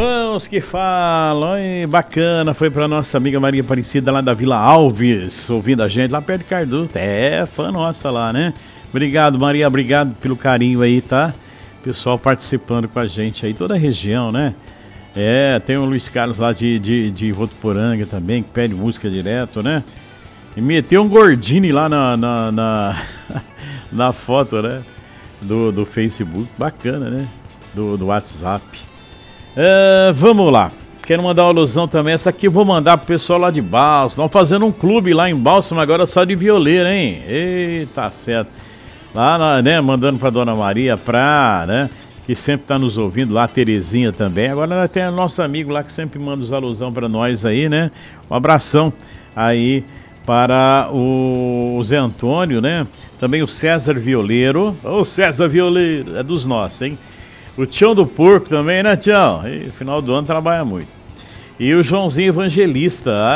Irmãos que falam, hein? Bacana, foi pra nossa amiga Maria Aparecida lá da Vila Alves, ouvindo a gente lá perto de Cardoso. É, fã nossa lá, né? Obrigado, Maria, obrigado pelo carinho aí, tá? Pessoal participando com a gente aí, toda a região, né? É, tem o Luiz Carlos lá de Votuporanga também, que pede música direto, né? E meteu um Gordini lá na foto, né? Do Facebook, bacana, né? Do WhatsApp. Vamos lá. Quero mandar uma alusão também. Essa aqui eu vou mandar pro pessoal lá de Bálsamo. Estão fazendo um clube lá em Bálsamo agora só de violeiro, hein? Eita, certo. Lá, né? Mandando pra Dona Maria, né? Que sempre tá nos ouvindo lá, a Terezinha também. Agora tem o nosso amigo lá que sempre manda os alusão pra nós aí, né? Um abração aí para o Zé Antônio, né? Também o César Violeiro. Ô, César Violeiro, é dos nossos, hein? O Tião do Porco também, né, Tião? E final do ano trabalha muito. E o Joãozinho Evangelista.